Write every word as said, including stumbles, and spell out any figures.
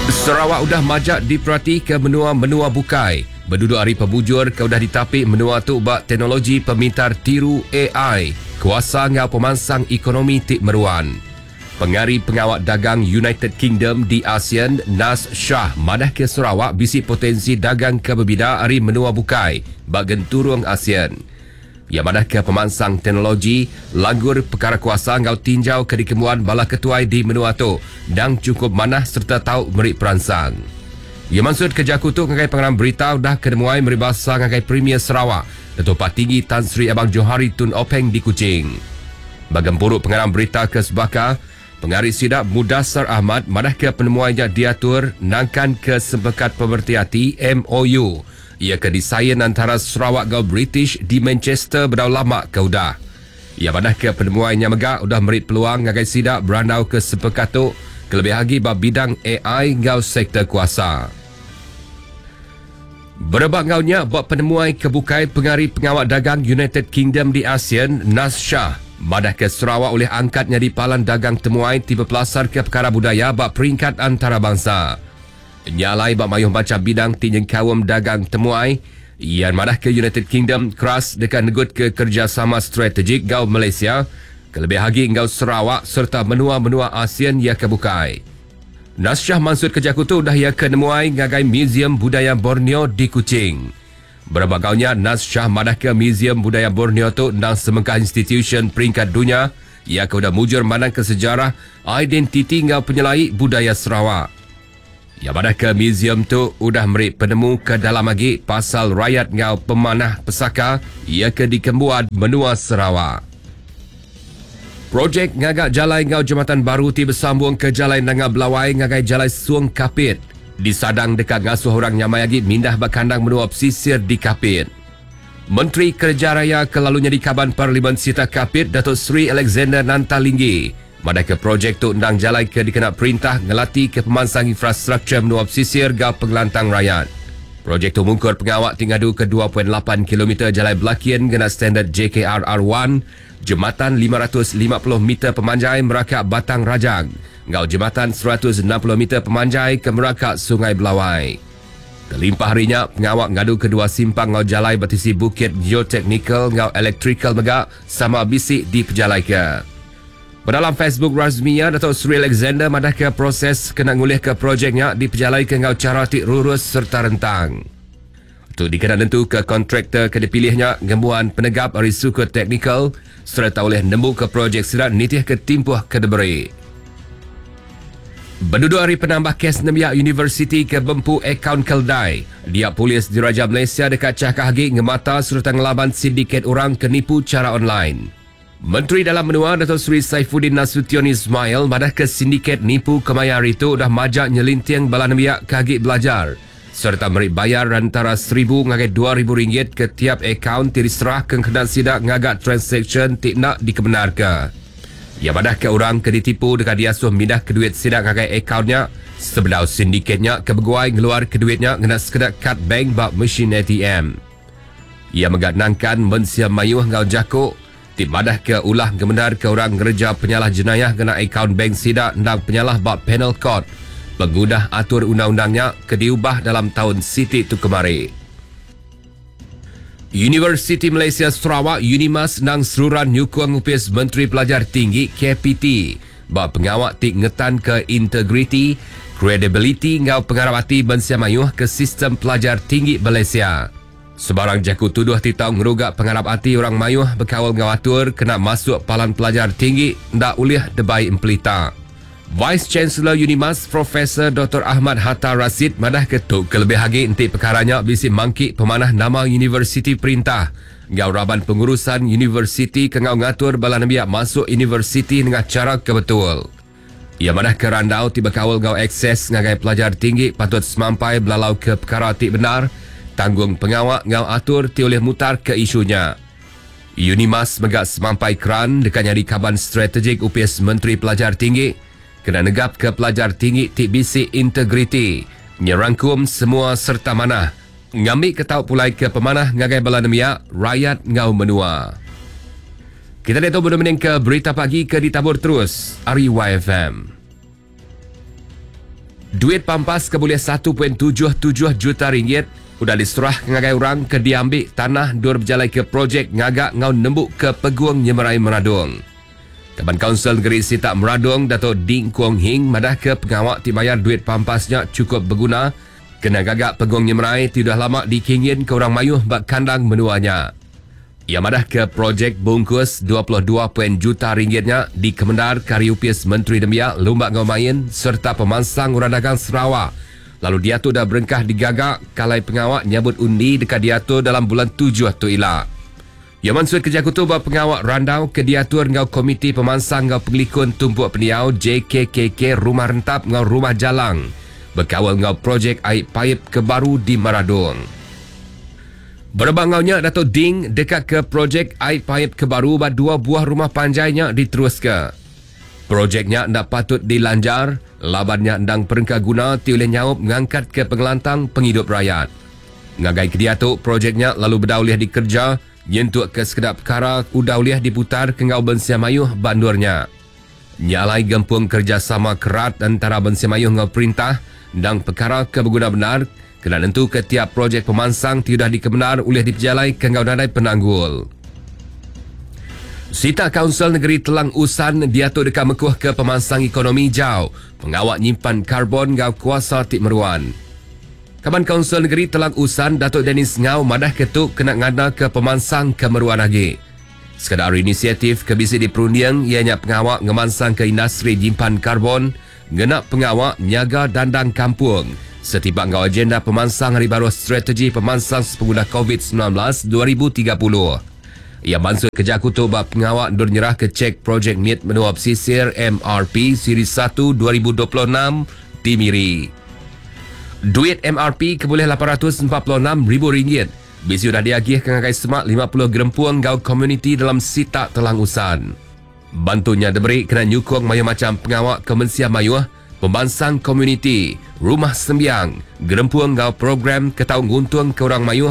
Sarawak udah majak diperhati ke menua-menua bukai. Berduduk hari pembujur ke udah ditapik menua tu bak teknologi pemintar tiru A I. Kuasa ngau pemansang ekonomi tik meruan. Pengari pengawal dagang United Kingdom di ASEAN, Nas Shah, madah ke Sarawak bisi potensi dagang ke berbida hari menua bukai bak genturung ASEAN. Ia madah ke pemansang teknologi, langgur perkara kuasa ngau tinjau ke dikemuan bala ketuai di menua tu dan cukup manah serta tahu merik peransang. Ia maksud kerja kutuk ngagai pengarang berita dah kedemuai meribasa ngagai Premier Sarawak, Datuk Tinggi Tan Sri Abang Johari Tun Openg di Kuching. Bagempuruk pengarang berita ke Sebaka, Pengari Sidak Mudassar Ahmad madah ke penemuannya diatur nangkan ke sepekat pemerhati M O U. Ia ke disain antara Sarawak dan British di Manchester berdau lama ke udah. Ia madah ke penemuannya megak udah merit peluang ngagai sidak berandau ke sepekat tu kelebih lagi bab bidang A I ngau sektor kuasa. Berebak ngaunya buat penemuan kebukai pengari pengawal dagang United Kingdom di ASEAN, Nas Shah, madah ke Sarawak oleh angkatnya di Palan Dagang Temuai tiba pelasar ke perkara budaya bak peringkat antarabangsa. Nyalai bak mayuh macam bidang tinjeng kawam dagang temuai, ia madah ke United Kingdom keras dekat negut ke kerjasama strategik gau Malaysia, kelebih lagi gau Sarawak serta menua-menua ASEAN ia kebukai. Nas Shah maksud kerja kutu dah ia kenemuai ngagai Museum Budaya Borneo di Kuching. Berbagaunya Nas Shah madah ke Museum Budaya Borneo tu dan semangkah institution peringkat dunia, ia ke udah mujur manang ke sejarah, identiti ngau penyelai budaya Sarawak. Ya madah ke museum tu udah merik penemu ke dalam lagi pasal rakyat ngau pemanah pesaka ia ke dikembuat menua Sarawak. Projek ngagak jalai ngau jambatan baru ti bersambung ke jalai Nanga Belawai ngagai jalai Suang Kapit. Disadang dekat ngasuh orang nyamai lagi mindah bakandang menua pesisir di Kapit. Menteri Kerja Raya kelalunya di Kaban Parlimen Sita Kapit, Datuk Seri Alexander Nantalinggi, madah ke projek tu undang jalai ke dikena perintah ngelati ke pemansang infrastruktur menua pesisir gau pengelantang rakyat. Projek tu mungkur pengawak tingadu ke dua perpuluhan lapan kilometer jalai belakian gena standard J K R R satu, jembatan lima ratus lima puluh meter pemanjai Merakak Batang Rajang, ngau jembatan seratus enam puluh meter pemanjai ke Merakak Sungai Belawai. Kelimpah harinya, pengawak ngadu kedua simpang ngau jalai batisi bukit geotechnical ngau electrical megak sama bisik di pejalai ke. Dalam Facebook rasminya, Datuk Seri Alexander madah ke proses kena ngulih ke projeknya di pejalai ke ngau cara tik lurus serta rentang. Itu dikena tentu ke kontraktor ke dipilihnya gembuan penegap risiko teknikal serta oleh nembu ke projek sirat nitih ke timpuh ke deberi. Berduduk hari penambah kes Nemiak University ke Bempu akaun Keldai. Dia polis diraja Malaysia dekat cakah hagi ngemata serta ngelaban sindiket orang kenipu cara online. Menteri Dalam Menua Datuk Seri Saifuddin Nasution Ismail madah ke sindiket nipu kemayar itu dah majak nyelintiang bala nemiak kagik belajar serta merik bayar antara seribu ngagai dua ribu ringgit ke tiap akaun diserah ke kena sidak ngagak transaction tik nak dikebenarkan. Ia madah ke orang ke ditipu dekat diasuh mindah ke duit sidak ngagai akaunnya sebelah sindiketnya ke beguai ngeluar ke duitnya kena sekedar kad bank bak mesin A T M. Ia mengatnangkan mensiam mayuh ngau jakuk Tip madah ke ulah kebenar ke orang ngerja penyalah jenayah kena akaun bank sidak dan penyalah bak penal court. Pengudah atur undang-undangnya ke diubah dalam tahun siti tu kemari. Universiti Malaysia Sarawak Unimas nang seruran nyukung upis Menteri Pelajar Tinggi K P T. Bak pengawak tik ngetan ke integriti, credibility ngau pengarapati bensiamayuh ke sistem pelajar tinggi Malaysia. Sebarang jaku tuduh titau ngerugak pengarap hati orang mayuh berkawal ngawatur kena masuk palan pelajar tinggi ndak ulih debai empelita. Vice Chancellor Unimas Profesor Doktor Ahmad Hatta Rasid madah ketuk kelebih lagi inti perkaranya bisi mangkik pemanah nama Universiti Perintah. Ngau raban pengurusan Universiti ke ngau ngatur bala nabiak masuk Universiti dengan cara kebetul. Ia madah ke randau tiba kawal ngau akses ngagai pelajar tinggi patut semampai belalau ke perkara tik benar. Tanggung pengawak ngau atur ti oleh mutar ke isunya. Unimas megak semampai keran dekatnya di kaban strategik upis Menteri Pelajar Tinggi kena negap ke pelajar tinggi ti bisi integriti nyerangkum semua serta manah ngambil ketau pulai ke pemanah ngagai bala nemiak rakyat ngau menua. Kita lihat tu mening ke berita pagi ke ditabur terus R Y F M. Duit pampas keboleh satu perpuluhan tujuh tujuh juta ringgit udah diserah ngagai orang ke diambil tanah dur berjalai ke projek ngagak ngau nembuk ke Peguang Nyemerai Meradung. Kaban Kaunsil Negeri Sitak Meradung Dato' Ding Kuong Hing madah ke pengawak ti bayar duit pampasnya cukup berguna kena gagak Peguang Nyemerai tidak lama dikingin ke orang mayuh bak kandang menuanya. Ia madah ke projek bungkus dua puluh dua juta ringgitnya di Kemendar Kariupis Menteri Demiak Lumbak Ngau Main serta pemansang orang dagang Sarawak. Lalu dia tu dah berengkah digagak kalai pengawak nyabut undi dekat dia tu dalam bulan tujuh tu ilah. Ia mansur kerja kutu bahawa pengawak randau ke diatur ngau komiti pemansang ngau pengelikun tumpuk peniau J K K K Rumah Rentap ngau Rumah Jalang berkawal ngau projek air paip kebaru di Meradung. Berbangaunya Dato' Ding dekat ke projek air paip kebaru bat dua buah rumah panjainya diteruskan. Projeknya ndak patut dilanjar, labannya ndang perengka guna ti oleh nyaup mengangkat ke pengelantang penghidup rakyat. Ngagai ke dia tu projeknya lalu berdauliah dikerja nyentuk ke sekedap perkara udauliah diputar ke ngau Bensia Mayuh bandurnya. Nyalai gempung kerjasama kerat antara Bensia Mayuh ngau perintah ndang perkara ke berguna benar kena tentu ke tiap projek pemansang tidak dikebenar oleh diperjalai ke ngau nadai penanggul. Sitak Kaunsil Negeri Telang Usan diatur dekat mekuh ke pemansang ekonomi jauh pengawak nyimpan karbon ngau kuasa Tik Meruan. Kaban Kaunsil Negeri Telang Usan Dato' Dennis Ngau madah ketuk kena ngada ke pemansang ke Meruan lagi. Sekadar inisiatif ke bisi di perundiang ianya pengawak ngemansang ke industri nyimpan karbon ngenak pengawak nyaga dandang kampung setiba ngau agenda pemansang hari baru strategi pemansang pengguna COVID sembilan belas dua ribu tiga puluh. Ia mansur kerja kutu bab pengawak dur nyerah ke cek projek mit menuap sisir M R P Siri satu dua ribu dua puluh enam di Miri. Duit M R P keboleh lapan ratus empat puluh enam ribu ringgit. Bisi sudah diagih ke ngagai semak lima puluh gerempuang gau komuniti dalam Sitak Telang Usan. Bantunya diberi kena nyukong mayuh macam pengawak Kemensia Mayuh, pembansang komuniti, rumah sembiang, gerempuang gau program ketaung guntung ke orang mayuh